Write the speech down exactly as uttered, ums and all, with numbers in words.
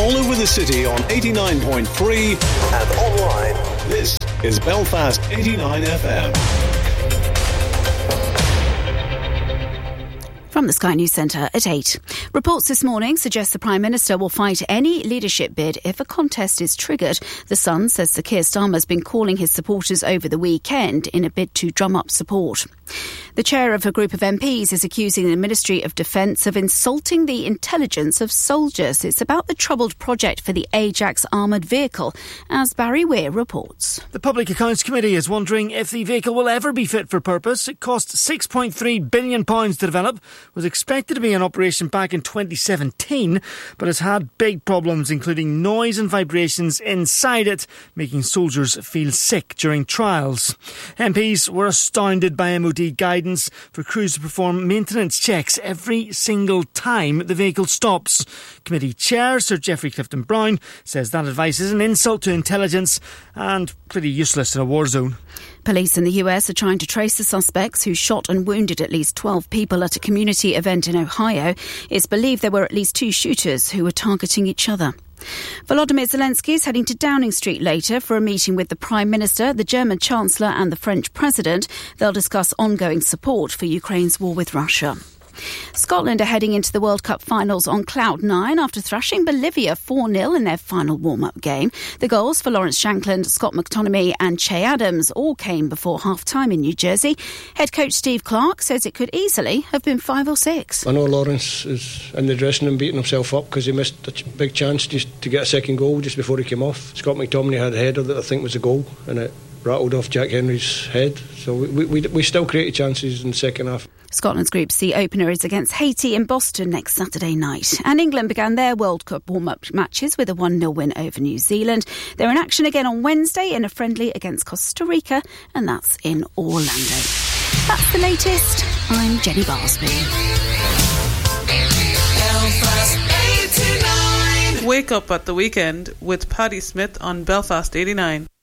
all over the city on eighty-nine point three and online. This is Belfast eighty-nine F M. From the Sky News Centre at eight. Reports this morning suggest the Prime Minister will fight any leadership bid if a contest is triggered. The Sun says Sir Keir Starmer has been calling his supporters over the weekend in a bid to drum up support. The chair of a group of M Ps is accusing the Ministry of Defence of insulting the intelligence of soldiers. It's about the troubled project for the Ajax armoured vehicle, as Barry Weir reports. The Public Accounts Committee is wondering if the vehicle will ever be fit for purpose. It cost six point three billion pounds to develop, was expected to be in operation back in twenty seventeen, but has had big problems, including noise and vibrations inside it, making soldiers feel sick during trials. M Ps were astounded by M O D guidance for crews to perform maintenance checks every single time the vehicle stops. Committee Chair Sir Geoffrey Clifton Brown says that advice is an insult to intelligence and pretty useless in a war zone. Police in the U S are trying to trace the suspects who shot and wounded at least twelve people at a community event in Ohio. It's believed there were at least two shooters who were targeting each other. Volodymyr Zelensky is heading to Downing Street later for a meeting with the Prime Minister, the German Chancellor and the French President. They'll discuss ongoing support for Ukraine's war with Russia. Scotland are heading into the World Cup finals on cloud nine after thrashing Bolivia four nil in their final warm-up game. The goals for Lawrence Shankland, Scott McTominay and Che Adams all came before half-time in New Jersey. Head coach Steve Clarke says it could easily have been five or six. I know Lawrence is in the dressing room beating himself up because he missed a big chance just to get a second goal just before he came off. Scott McTominay had a header that I think was a goal and it rattled off Jack Henry's head. So we, we, we still created chances in the second half. Scotland's Group C opener is against Haiti in Boston next Saturday night. And England began their World Cup warm-up matches with a one nil win over New Zealand. They're in action again on Wednesday in a friendly against Costa Rica, and that's in Orlando. That's the latest. I'm Jenny Barsby. Wake up at the weekend with Paddy Smith on Belfast eighty-nine.